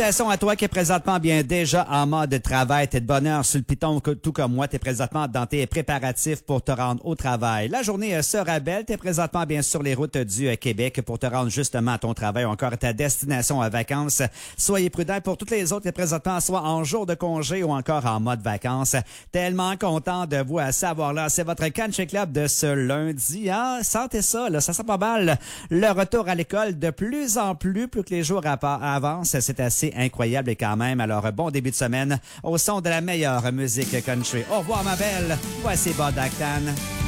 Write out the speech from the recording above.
Salutations à toi qui est présentement bien déjà en mode travail. T'es de bonne heure sur le piton, tout comme moi. T'es présentement dans tes préparatifs pour te rendre au travail. La journée sera belle. T'es présentement bien sur les routes du Québec pour te rendre justement à ton travail ou encore à ta destination à vacances. Soyez prudents. Pour toutes les autres, t'es présentement soit en jour de congé ou encore en mode vacances. Tellement content de vous savoir là. C'est votre Country Club de ce lundi. Hein? Sentez ça, là. Ça sent pas mal. Le retour à l'école de plus en plus que les jours avancent. C'est assez incroyable et quand même. Alors, bon début de semaine au son de la meilleure musique country. Au revoir, ma belle. Voici Bob Acton.